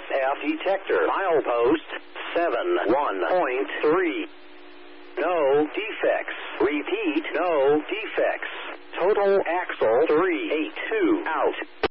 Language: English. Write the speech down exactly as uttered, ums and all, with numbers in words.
S F detector. Milepost seven one point three. No defects. Repeat, no defects. Total axle three eight two out.